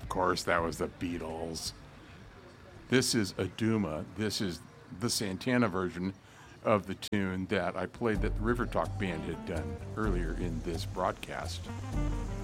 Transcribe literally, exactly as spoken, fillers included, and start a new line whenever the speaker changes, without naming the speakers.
course, that was the Beatles. This is Aduma. This is the Santana version of the tune that I played that the River Talk Band had done earlier in this broadcast.